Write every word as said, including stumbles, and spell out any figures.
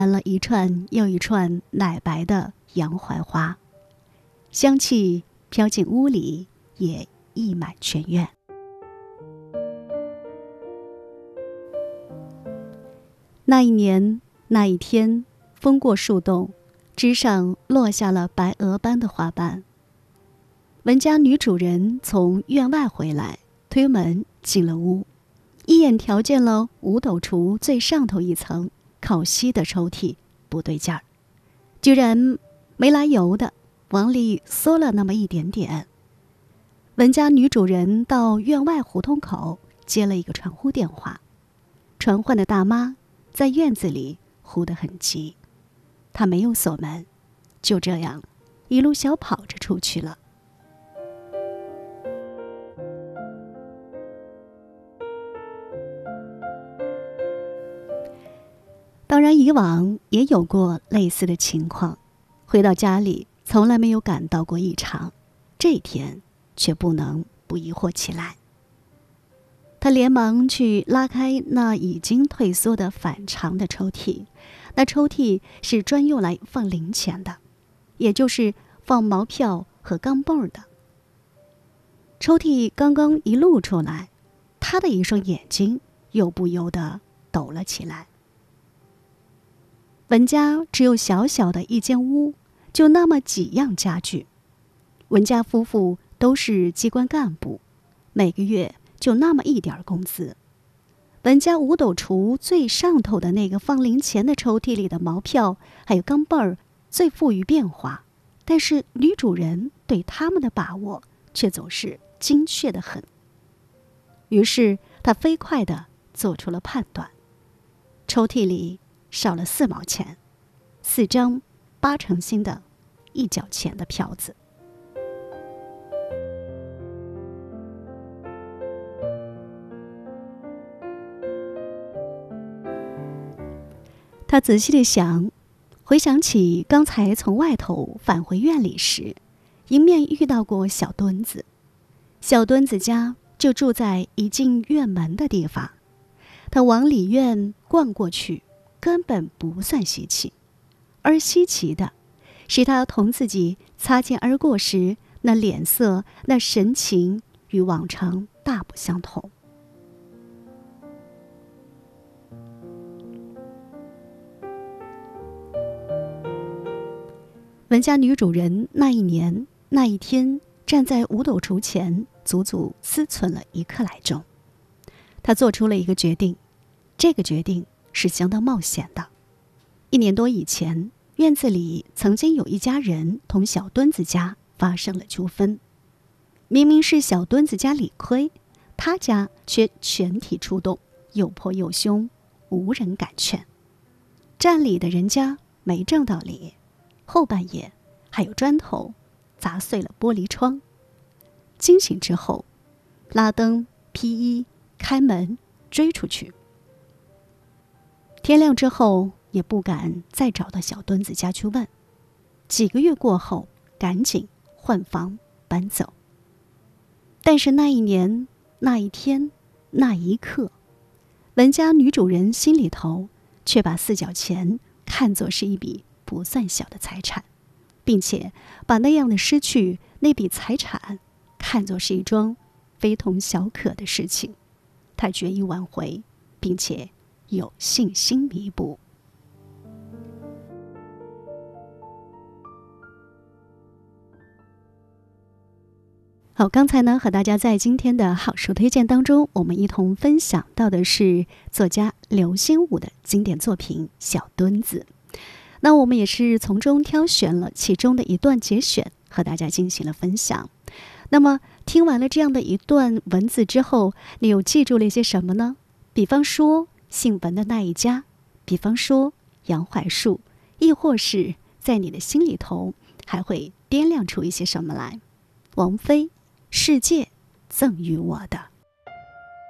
了一串又一串奶白的洋槐花，香气飘进屋里，也溢满全院。那一年，那一天，风过树洞，枝上落下了白鹅般的花瓣。文家女主人从院外回来，推门进了屋，一眼瞟见了五斗橱最上头一层靠西的抽屉不对劲儿，居然没来由的往里缩了那么一点点。文家女主人到院外胡同口接了一个传呼电话，传唤的大妈在院子里呼得很急，她没有锁门，就这样一路小跑着出去了。当然以往也有过类似的情况，回到家里从来没有感到过异常，这一天却不能不疑惑起来。他连忙去拉开那已经退缩的反常的抽屉，那抽屉是专用来放零钱的，也就是放毛票和钢镚的。抽屉刚刚一露出来，他的一双眼睛又不由得抖了起来。文家只有小小的一间屋，就那么几样家具。文家夫妇都是机关干部，每个月就那么一点工资。文家五斗橱最上头的那个放零钱的抽屉里的毛票还有钢镚儿最富于变化，但是女主人对他们的把握却总是精确得很。于是她飞快地做出了判断，抽屉里少了四毛钱，四张八成新的一角钱的票子。他仔细地想，回想起刚才从外头返回院里时，迎面遇到过小墩子。小墩子家就住在一进院门的地方，他往里院逛过去根本不算稀奇，而稀奇的是他同自己擦肩而过时那脸色那神情与往常大不相同。文家女主人那一年那一天站在五斗橱前，足足思忖了一刻来钟。她做出了一个决定，这个决定是相当冒险的。一年多以前，院子里曾经有一家人同小墩子家发生了纠纷，明明是小墩子家理亏，他家却全体出动，又破又凶，无人敢劝。占理的人家没正道理，后半夜还有砖头砸碎了玻璃窗。惊醒之后，拉灯披衣开门追出去。天亮之后也不敢再找到小墩子家去问，几个月过后赶紧换房搬走。但是那一年那一天那一刻，文家女主人心里头却把四角钱看作是一笔不算小的财产，并且把那样的失去那笔财产看作是一桩非同小可的事情。她决意挽回，并且有信心弥补。好，刚才呢和大家在今天的好书推荐当中，我们一同分享到的是作家刘心武的经典作品《小墩子》。那我们也是从中挑选了其中的一段节选，和大家进行了分享。那么听完了这样的一段文字之后，你又记住了一些什么呢？比方说姓文的那一家，比方说杨槐树，亦或是在你的心里头还会掂量出一些什么来？王菲，世界赠予我的。